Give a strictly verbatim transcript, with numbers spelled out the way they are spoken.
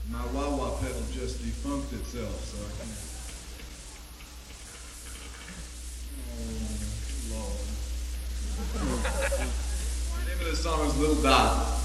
My wah-wah pedal just defunct itself, so I can't. Oh, Lord. The name of this song is Little Dot.